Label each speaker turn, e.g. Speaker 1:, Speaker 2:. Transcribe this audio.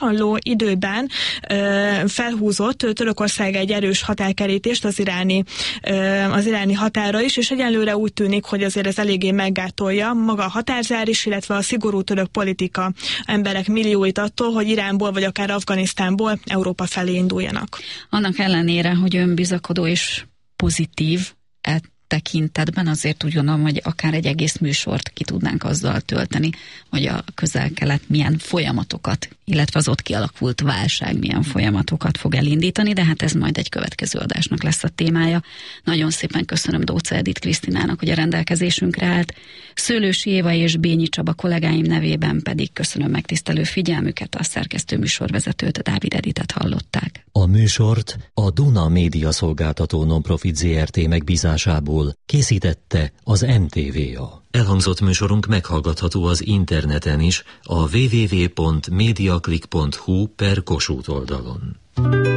Speaker 1: hasonló időben felhúzott Törökország egy erős határkerítést az iráni határa is, és egyelőre úgy tűnik, hogy azért ez eléggé meggátolja maga a határzárás, illetve a szigorú török politika emberek millióit attól, hogy Iránból vagy akár Afganisztánból Európa felé induljanak.
Speaker 2: Annak ellenére, hogy önbizakodó és pozitív tekintetben, azért úgy gondolom, hogy akár egy egész műsort ki tudnánk azzal tölteni, hogy a Közel-Kelet milyen folyamatokat, illetve az ott kialakult válság milyen folyamatokat fog elindítani, de hát ez majd egy következő adásnak lesz a témája. Nagyon szépen köszönöm Dócz Edith Krisztinának, hogy a rendelkezésünkre állt. Szőlősi Éva és Bényi Csaba kollégáim nevében pedig köszönöm megtisztelő figyelmüket, a szerkesztő műsorvezetőt, Dávid Editet hallották.
Speaker 3: A műsort a Duna Média Szolgáltató Nonprofit Zrt. Megbízásából készítette az MTVA. Elhangzott műsorunk meghallgatható az interneten is, a www.mediaclick.hu/Kossuth oldalon.